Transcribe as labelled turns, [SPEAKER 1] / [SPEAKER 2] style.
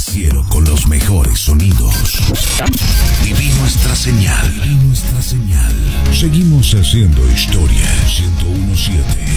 [SPEAKER 1] noticiero con los mejores sonidos. Viví nuestra señal. Seguimos haciendo historia. 1017